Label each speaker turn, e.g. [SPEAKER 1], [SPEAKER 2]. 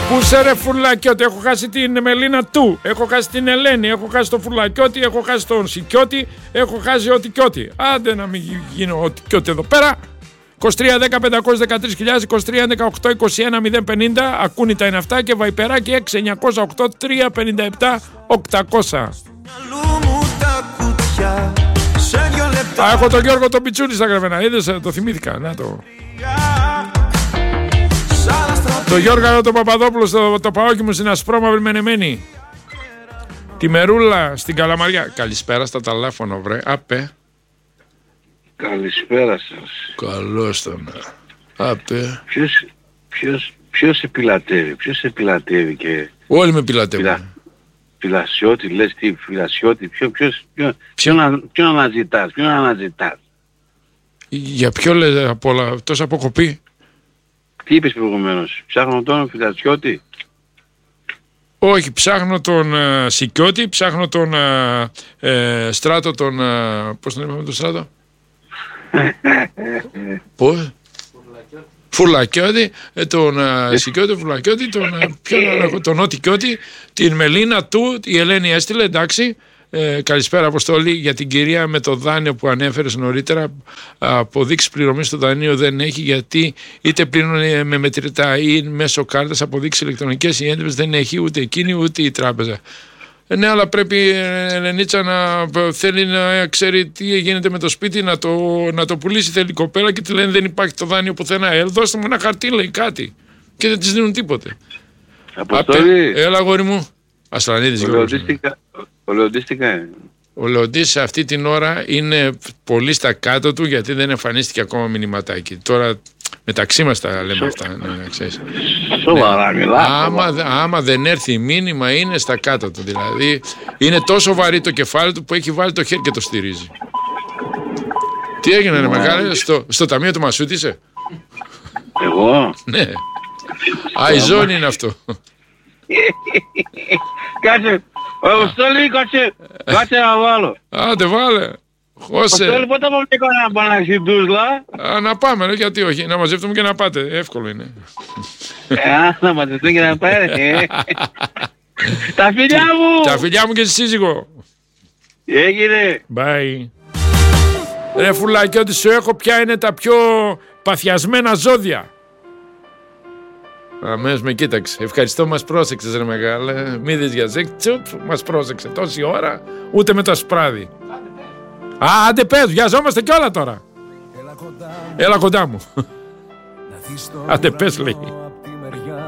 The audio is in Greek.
[SPEAKER 1] Πού σε ρε Φουρλακιώτη, έχω χάσει την Μελίνα του, έχω χάσει την Ελένη, έχω χάσει τον Φουρλακιώτη, έχω χάσει τον Σικιώτη, έχω χάσει ό,τι κιώτη. Άντε να μην γίνω ό,τι κιώτη εδώ πέρα. 23-10-513.000, 23-18-21-050, ακούνητα είναι αυτά και βαϊπεράκι 6-908-357-800. Έχω τον Γιώργο τον Πιτσούνη στα γραμμένα, είδες, το θυμήθηκα, να το... Το Γιώργο τον Παπαδόπουλο το παόκι μου στην Ασπρόμαυρη Μενεμένη. Τη Μερούλα στην Καλαμαριά. Καλησπέρα στα τηλέφωνο βρε. Απέ.
[SPEAKER 2] Καλησπέρα σας.
[SPEAKER 1] Καλώς τον. Απέ.
[SPEAKER 2] Ποιος σε πιλατεύει και...
[SPEAKER 1] Όλοι με πιλατεύουν.
[SPEAKER 2] Φυλασιώτη, λες τι, Φυλασιώτη, ποιον αναζητάς.
[SPEAKER 1] Για ποιο λες από όλα, τόσα αποκοπή.
[SPEAKER 2] Τι είπες προηγουμένως, ψάχνω τον Φυλασιώτη.
[SPEAKER 1] Όχι, ψάχνω τον Σικιώτη, ψάχνω τον Στράτο, τον... πώς τον είπαμε τον Στράτο? Πώς? Φουρλακιώτη, τον Σικιώτη, Φουρλακιώτη, τον Ότικιώτη, την Μελίνα του, η Ελένη έστειλε, εντάξει. Καλησπέρα Αποστόλη, για την κυρία με το δάνειο που ανέφερες νωρίτερα. Αποδείξεις πληρωμής στο δανείο δεν έχει, γιατί είτε πληρώνει με μετρητά ή μέσω κάρτας, αποδείξεις ηλεκτρονικές ή έντυπες δεν έχει ούτε εκείνη ούτε η τράπεζα. Ναι, αλλά πρέπει η Ελενίτσα να θέλει να ξέρει τι γίνεται με το σπίτι, να το πουλήσει, θέλει κοπέλα και τη λένε δεν υπάρχει το δάνειο πουθενά. Δώστε μου ένα χαρτί, λέει κάτι. Και δεν της δίνουν τίποτε.
[SPEAKER 2] Αποστόλη.
[SPEAKER 1] Έλα αγόρι μου. Ασλανίδης.
[SPEAKER 2] Ο Λεοντής τι κάνει?
[SPEAKER 1] Ο Λεοντής αυτή την ώρα είναι πολύ στα κάτω του, γιατί δεν εμφανίστηκε ακόμα μηνυματάκι. Τώρα μεταξύ μας τα λέμε αυτά. Ναι, ξέρεις.
[SPEAKER 2] Σοβαρά μιλάω.
[SPEAKER 1] Άμα δεν έρθει μήνυμα είναι στα κάτω του. Δηλαδή είναι τόσο βαρύ το κεφάλι του που έχει βάλει το χέρι και το στηρίζει. Τι έγινε ρε μεγάλε, στο ταμείο του Μασούτη είσαι?
[SPEAKER 2] Εγώ?
[SPEAKER 1] Ναι. Αϊζόν είναι αυτό.
[SPEAKER 2] Κάτσε, Αποστόλη, κάτσε να βάλω.
[SPEAKER 1] Άντε βάλε.
[SPEAKER 2] Αποστόλη, πότε πάμε να πάμε να ξυντούσλα?
[SPEAKER 1] Να πάμε, γιατί όχι, να μαζευτούμε και να πάτε, εύκολο είναι.
[SPEAKER 2] Να μαζευτούμε και να πάτε. Τα φιλιά μου!
[SPEAKER 1] Τα φιλιά μου και στη σύζυγο.
[SPEAKER 2] Έγινε.
[SPEAKER 1] Bye. Ρε Φουρλακιώτη, σου έχω ποια είναι τα πιο παθιασμένα ζώδια. Αμέσως με κοίταξε. Ευχαριστώ, μας πρόσεξες ρε μεγάλε. Μη δεις για τσουπ, μας πρόσεξε τόση ώρα, ούτε με το σπράδι. Άντε πες, βιαζόμαστε κι όλα τώρα. Έλα κοντά μου. Άντε πες λέει.